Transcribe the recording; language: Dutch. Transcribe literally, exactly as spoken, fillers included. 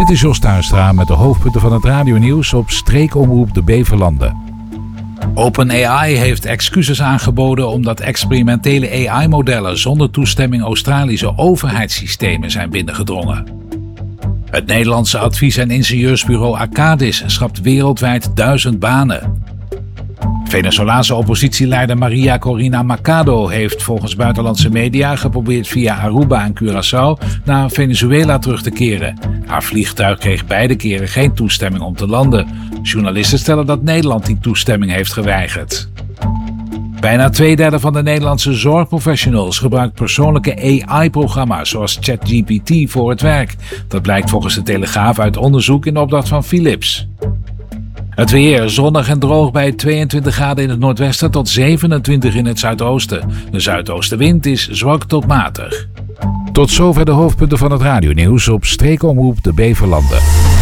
Dit is Jos Tuinstra met de hoofdpunten van het radionieuws op streekomroep de Beverlanden. OpenAI heeft excuses aangeboden omdat experimentele A I-modellen zonder toestemming Australische overheidssystemen zijn binnengedrongen. Het Nederlandse advies- en ingenieursbureau Arcadis schrapt wereldwijd duizend banen. Venezolaanse oppositieleider Maria Corina Machado heeft volgens buitenlandse media geprobeerd via Aruba en Curaçao naar Venezuela terug te keren. Haar vliegtuig kreeg beide keren geen toestemming om te landen. Journalisten stellen dat Nederland die toestemming heeft geweigerd. Bijna twee derde van de Nederlandse zorgprofessionals gebruikt persoonlijke A I-programma's zoals ChatGPT voor het werk. Dat blijkt volgens de Telegraaf uit onderzoek in opdracht van Philips. Het weer zonnig en droog bij tweeëntwintig graden in het noordwesten tot zevenentwintig in het zuidoosten. De zuidoostenwind is zwak tot matig. Tot zover de hoofdpunten van het radionieuws op streekomroep de Beverlanden.